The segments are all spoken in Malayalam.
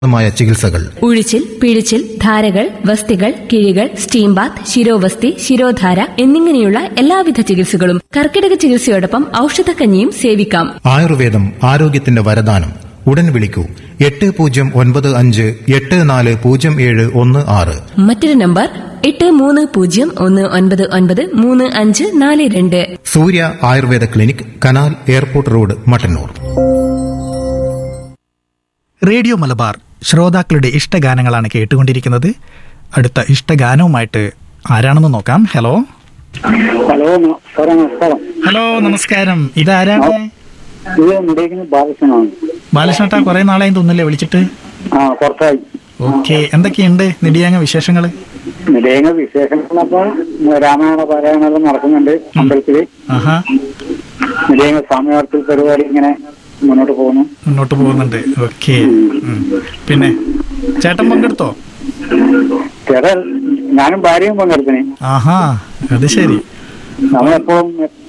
മായ ചികിത്സകൾ. ഉഴിച്ചിൽ, പിഴിച്ചിൽ, ധാരകൾ, വസ്തികൾ, കിഴികൾ, സ്റ്റീം ബാത്ത്, ശിരോവസ്തി, ശിരോധാര എന്നിങ്ങനെയുള്ള എല്ലാവിധ ചികിത്സകളും കർക്കിടക ചികിത്സയോടൊപ്പം ഔഷധക്കഞ്ഞിയും സേവിക്കാം. ആയുർവേദം ആരോഗ്യത്തിന്റെ വരദാനം. ഉടൻ വിളിക്കൂ 8095840716. മറ്റൊരു നമ്പർ 8301993542. സൂര്യ Ayurveda clinic, canal airport road, Mattannur. Radio Malabar ശ്രോതാക്കളുടെ ഇഷ്ടഗാനങ്ങളാണ് കേട്ടുകൊണ്ടിരിക്കുന്നത്. അടുത്ത ഇഷ്ടഗാനവുമായിട്ട് ആരാണെന്ന് നോക്കാം. ഹലോ നമസ്കാരം. ഹലോ, നമസ്കാരം. ഇതാരാണ്? ബാലകൃഷ്ണട്ടാ, കുറെ നാളായി തോന്നില്ലേ വിളിച്ചിട്ട്? കുറച്ചായി. ഓക്കെ, എന്തൊക്കെയുണ്ട് നെടിയാങ്ങ വിശേഷങ്ങള്? നെടിയാങ്ങ വിശേഷങ്ങളപ്പോ രാമായണ പാരായണമെല്ലാം നടക്കുന്നുണ്ട് അമ്പലത്തില്. നെടിയാങ്ങ സ്വാമിവാർത്തിൽ പരിപാടി ഇങ്ങനെ മുന്നോട്ട് പോകുന്നുണ്ട്. ഓക്കെ. പിന്നെ ചേട്ടൻ പങ്കെടുത്തോ? ചേട്ടൻ ഞാനും ഭാര്യയും പങ്കെടുത്തിനെ. ആഹാ, അത് ശരി. നമ്മളെപ്പോഴും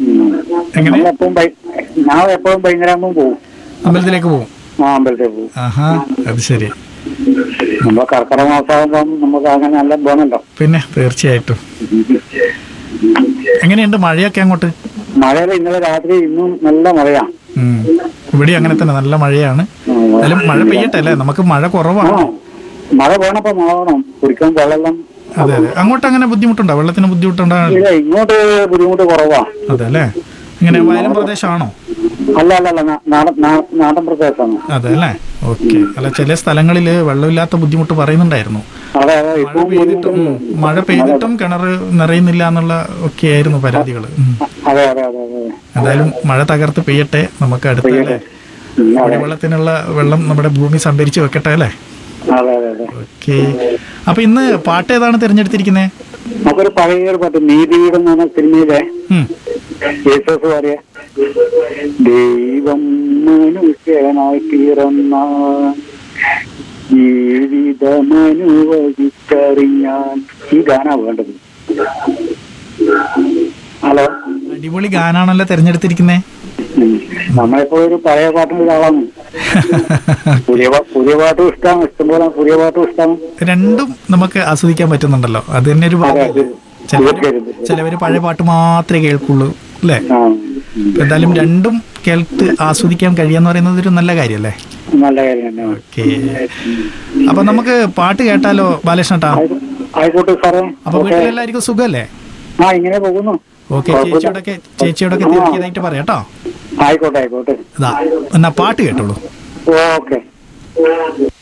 വൈകുന്നേരം പോകും, അമ്പലത്തിലേക്ക് പോകും. അമ്പലത്തിലേക്ക് പോകും. ആഹാ, അത് ശരി. നമ്മളെ കർക്കിടക മാസമാകുമ്പം നമുക്ക് അങ്ങനെ നല്ല പോകണല്ലോ. പിന്നെ തീർച്ചയായിട്ടും. എങ്ങനെയുണ്ട് മഴയൊക്കെ അങ്ങോട്ട്? മഴയില് ഇന്നലെ രാത്രി ഇന്നും നല്ല മഴയാണ്. ഇവിടെ അങ്ങനെ തന്നെ നല്ല മഴയാണ്. എന്നാലും മഴ പെയ്യട്ടെ അല്ലേ, നമുക്ക് മഴ കുറവാണ്. മഴ വേണപ്പോ മഴ വേണം, കുടിക്കാൻ വെള്ളം. അതെ അതെ. അങ്ങോട്ട് അങ്ങനെ ബുദ്ധിമുട്ടുണ്ടോ? വെള്ളത്തിന് ബുദ്ധിമുട്ടുണ്ടോ? ഇങ്ങോട്ട് ബുദ്ധിമുട്ട് കുറവാ. അതെ അല്ലേ. ഇങ്ങനെ വയലും പ്രദേശമാണോ? അല്ല നാടൻ പ്രദേശമാണ്. അതെ അല്ലേ. ഓക്കെ. അല്ല, ചില സ്ഥലങ്ങളില് വെള്ളമില്ലാത്ത ബുദ്ധിമുട്ട് പറയുന്നുണ്ടായിരുന്നു. മഴ പെയ്തിട്ടും കിണർ നിറയുന്നില്ല എന്നുള്ള ഒക്കെ ആയിരുന്നു പരാതികള്. എന്തായാലും മഴ തകർത്ത് പെയ്യട്ടെ, നമുക്ക് അടുത്ത കുടിവെള്ളത്തിനുള്ള വെള്ളം നമ്മുടെ ഭൂമി സംഭരിച്ച് വെക്കട്ടെ അല്ലേ. ഓക്കെ. അപ്പൊ ഇന്ന് പാട്ട് ഏതാണ് തിരഞ്ഞെടുത്തിരിക്കുന്നത്? നമുക്കൊരു പഴയൊരു പാട്ട്, നീതിയുടെ സിനിമയിലെ യേശുദാസ് പാടിയ ദൈവം മനുഷ്യനായി പിറന്ന ജീവിതമനുവദിച്ചറിയാൻ, ഈ ഗാനാ വേണ്ടത്. ഹലോ, അടിപൊളി ഗാനാണല്ലോ തിരഞ്ഞെടുത്തിരിക്കുന്നേ. നമ്മളിപ്പോ ഒരു പഴയ പാട്ടിന്റെ ഒരാളാണ്. പുതിയ പാട്ടും ഇഷ്ടമാണ്, ഇഷ്ടംപോലെ പുതിയ പാട്ടും ഇഷ്ടമാണ്. രണ്ടും നമുക്ക് ആസ്വദിക്കാൻ പറ്റുന്നുണ്ടല്ലോ, അത് തന്നെ ഒരു ചിലവര് പഴയ പാട്ട് മാത്രമേ കേൾക്കുള്ളൂ അല്ലേ. എന്തായാലും രണ്ടും കേട്ട് ആസ്വദിക്കാൻ കഴിയാന്ന് പറയുന്നത് ഒരു നല്ല കാര്യല്ലേ. നല്ല കാര്യം. ഓക്കെ. അപ്പൊ നമുക്ക് പാട്ട് കേട്ടാലോ ബാലകൃഷ്ണട്ടാ? ആയിക്കോട്ടെ സാറേ. അപ്പൊ വീട്ടിലെല്ലാവർക്കും സുഖല്ലേ? ഇങ്ങനെ പോകുന്നു. ഓക്കെ. ചേച്ചിയോടൊക്കെ തിരക്കിയതായിട്ട് പറയാം കേട്ടോ. ആയിക്കോട്ടെ. എന്നാ പാട്ട് കേട്ടോളൂ. ഓക്കെ.